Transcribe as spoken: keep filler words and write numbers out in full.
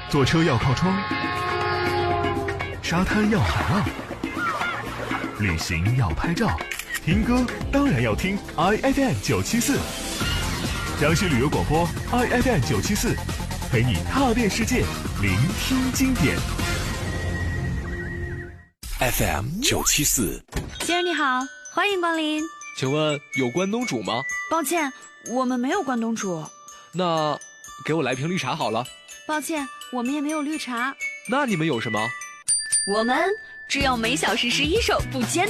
坐车要靠窗，沙滩要海浪，旅行要拍照，听歌当然要听 I F M 九七四，江西旅游广播 I F M 九七四，陪你踏遍世界，聆听经典。 F M 九七四， 先生你好，欢迎光临。 请问有关东煮吗？ 抱歉，我们没有关东煮。 那给我来瓶绿茶好了。 抱歉，我们也没有绿茶。 那你们有什么？ 我们只有每小时十一首不间